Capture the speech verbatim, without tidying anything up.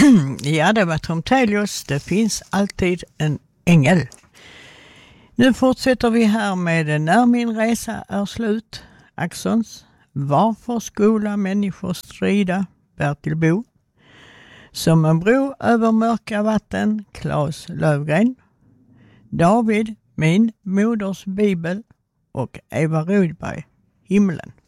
Ja, det var Tom Telius. Det finns alltid en ängel. Nu fortsätter vi här med När min resa är slut. Axons. Varför skola människor strida? Bertil Bo. Som en bro över mörka vatten. Claes Lövgren. David, min moders bibel. Och Eva Rudberg, Himlen.